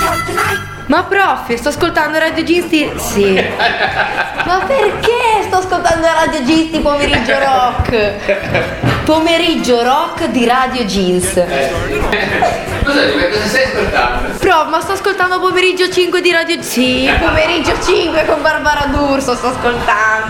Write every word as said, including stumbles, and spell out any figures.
Ma prof, sto ascoltando Radio Gisti. Sì. Ma perché sto ascoltando Radio Gisti pomeriggio rock? Pomeriggio rock di Radio Jeans. Cosa, cosa stai ascoltando? Prof, ma sto ascoltando pomeriggio cinque di Radio. Sì, pomeriggio cinque con Barbara D'Urso sto ascoltando.